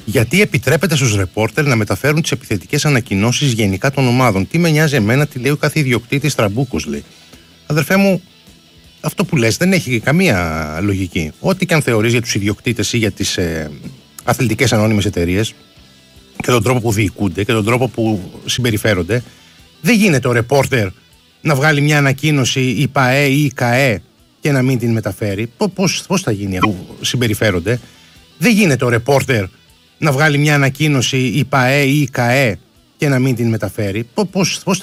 Γιατί επιτρέπεται στους ρεπόρτερ να μεταφέρουν τις επιθετικές ανακοινώσεις γενικά των ομάδων? Τι με νοιάζει εμένα, τι λέει ο κάθε ιδιοκτήτης Τραμπούκος, λέει. Αδερφέ μου, αυτό που λες δεν έχει καμία λογική. Ό,τι και αν θεωρείς για τους ιδιοκτήτες ή για τις αθλητικές ανώνυμες εταιρείες και τον τρόπο που διοικούνται και τον τρόπο που συμπεριφέρονται, δεν γίνεται ο ρεπόρτερ να βγάλει μια ανακοίνωση η ΠΑΕ ή η ΚΑΕ και να μην την μεταφέρει. Πώς θα γίνει αυτό που συμπεριφέρονται? Δεν γίνεται ο ρεπόρτερ να βγάλει μια ανακοίνωση η ΠΑΕ ή η ΚΑΕ και να μην την μεταφέρει. Πώς